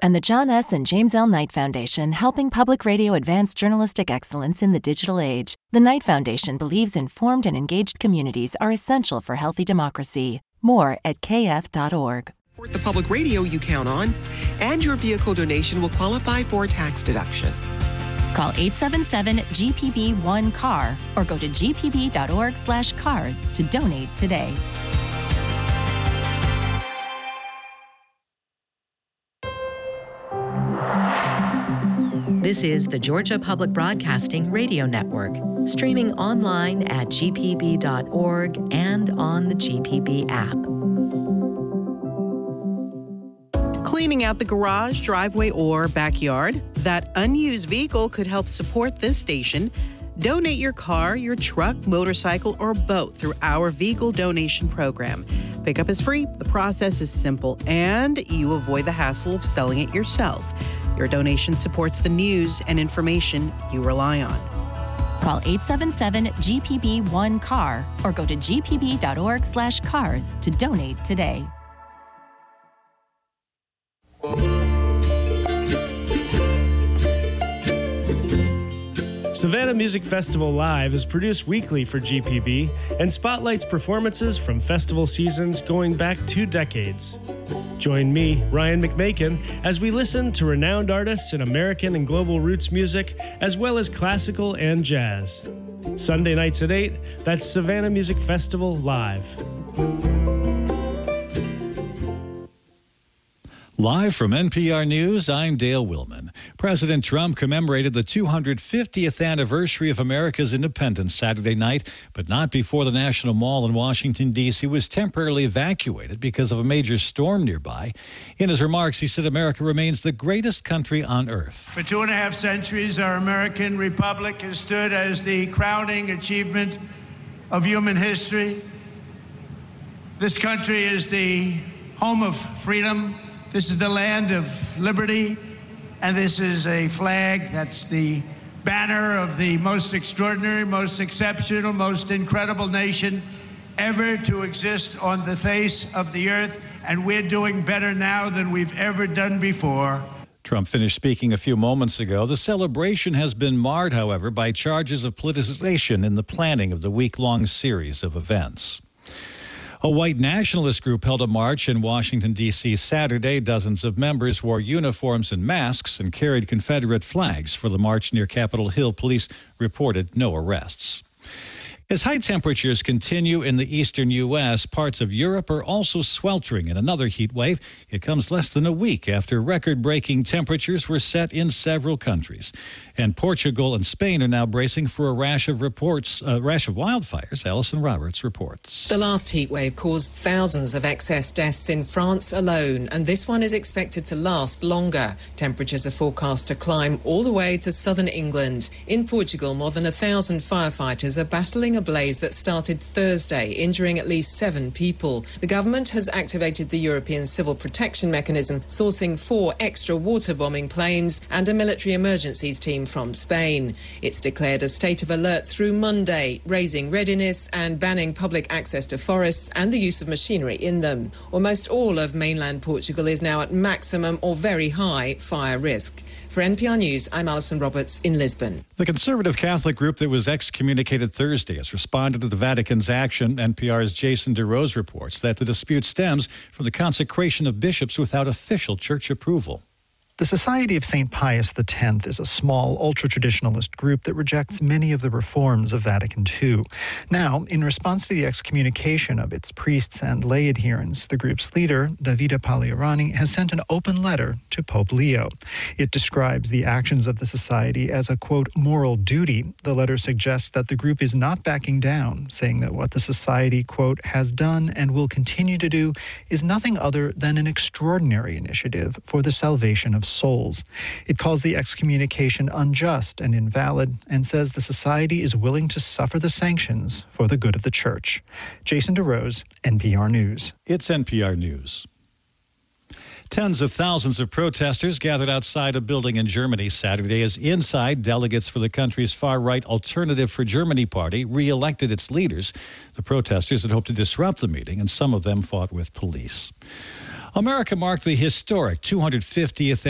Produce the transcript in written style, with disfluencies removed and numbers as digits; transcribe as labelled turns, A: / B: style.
A: And the John S. and James L. Knight Foundation, helping public radio advance journalistic excellence in the digital age. The Knight Foundation believes informed and engaged communities are essential for healthy democracy. More at kf.org.
B: Support the public radio you count on, and your vehicle donation will qualify for a tax deduction.
A: Call 877-GPB-1-CAR or go to gpb.org/cars to donate today.
C: This is the Georgia Public Broadcasting Radio Network, streaming online at gpb.org and on the GPB app.
D: Cleaning out the garage, driveway, or backyard, that unused vehicle could help support this station. Donate your car, your truck, motorcycle, or boat through our vehicle donation program. Pickup is free, the process is simple, and you avoid the hassle of selling it yourself. Your donation supports the news and information you rely on.
A: Call 877-GPB-1-CAR or go to gpb.org/cars to donate today.
E: Savannah Music Festival Live is produced weekly for GPB and spotlights performances from festival seasons going back 2 decades. Join me, Ryan McMakin, as we listen to renowned artists in American and global roots music, as well as classical and jazz. Sunday nights at 8, that's Savannah Music Festival Live.
F: Live from NPR News, I'm Dale Willman. President Trump commemorated the 250th anniversary of America's independence Saturday night, but not before the National Mall in Washington, D.C. was temporarily evacuated because of a major storm nearby. In his remarks, he said America remains the greatest country on earth.
G: For 2.5 centuries, our American republic has stood as the crowning achievement of human history. This country is the home of freedom. This is the land of liberty, and this is a flag that's the banner of the most extraordinary, most exceptional, most incredible nation ever to exist on the face of the earth, and we're doing better now than we've ever done before.
F: Trump finished speaking a few moments ago. The celebration has been marred, however, by charges of politicization in the planning of the week-long series of events. A white nationalist group held a march in Washington, D.C. Saturday. Dozens of members wore uniforms and masks and carried Confederate flags for the march near Capitol Hill. Police reported no arrests. As high temperatures continue in the eastern U.S., parts of Europe are also sweltering in another heat wave. It comes less than a week after record-breaking temperatures were set in several countries. And Portugal and Spain are now bracing for a rash of wildfires. Allison Roberts reports.
H: The last heat wave caused thousands of excess deaths in France alone, and this one is expected to last longer. Temperatures are forecast to climb all the way to southern England. In Portugal, more than 1,000 firefighters are battling a blaze that started Thursday, injuring at least 7 people. The government has activated the European Civil Protection Mechanism, sourcing 4 extra water-bombing planes and a military emergencies team from Spain. It's declared a state of alert through Monday, raising readiness and banning public access to forests and the use of machinery in them. Almost all of mainland Portugal is now at maximum or very high fire risk. For NPR News, I'm Alison Roberts in Lisbon.
F: The conservative Catholic group that was excommunicated Thursday has responded to the Vatican's action. NPR's Jason DeRose reports that the dispute stems from the consecration of bishops without official church approval.
I: The Society of St. Pius X is a small, ultra-traditionalist group that rejects many of the reforms of Vatican II. Now, in response to the excommunication of its priests and lay adherents, the group's leader, Davide Pagliarani, has sent an open letter to Pope Leo. It describes the actions of the Society as a, quote, moral duty. The letter suggests that the group is not backing down, saying that what the Society, quote, has done and will continue to do is nothing other than an extraordinary initiative for the salvation of souls. It calls the excommunication unjust and invalid and says the Society is willing to suffer the sanctions for the good of the Church. Jason DeRose, NPR News.
F: It's NPR News. Tens of thousands of protesters gathered outside a building in Germany Saturday as inside delegates for the country's far-right Alternative for Germany party re-elected its leaders. The protesters had hoped to disrupt the meeting, and some of them fought with police. America marked the historic 250th